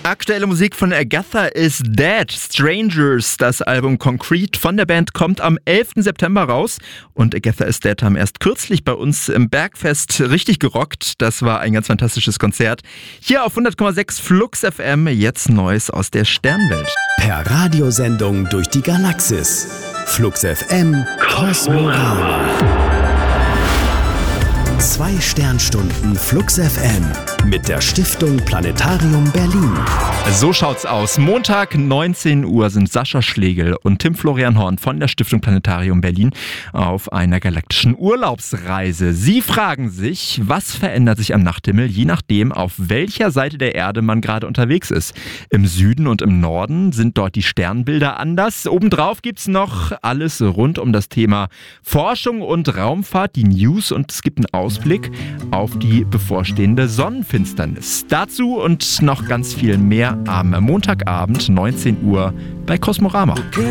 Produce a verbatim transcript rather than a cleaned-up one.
Aktuelle Musik von Agatha is Dead. Strangers, das Album Concrete von der Band, kommt am elften September raus. Und Agatha is Dead haben erst kürzlich bei uns im Bergfest richtig gerockt. Das war ein ganz fantastisches Konzert. Hier auf hundert Komma sechs Flux F M, jetzt Neues aus der Sternwelt. Per Radiosendung durch die Galaxis. Flux F M Kosmorama. Zwei Sternstunden Flux F M mit der Stiftung Planetarium Berlin. So schaut's aus. Montag neunzehn Uhr sind Sascha Schlegel und Tim Florian Horn von der Stiftung Planetarium Berlin auf einer galaktischen Urlaubsreise. Sie fragen sich, was verändert sich am Nachthimmel, je nachdem, auf welcher Seite der Erde man gerade unterwegs ist. Im Süden und im Norden sind dort die Sternbilder anders. Obendrauf gibt's noch alles rund um das Thema Forschung und Raumfahrt, die News, und es gibt einen Ausblick auf die bevorstehende Sonnenfinsternis. Dazu und noch ganz viel mehr am Montagabend neunzehn Uhr bei Kosmorama.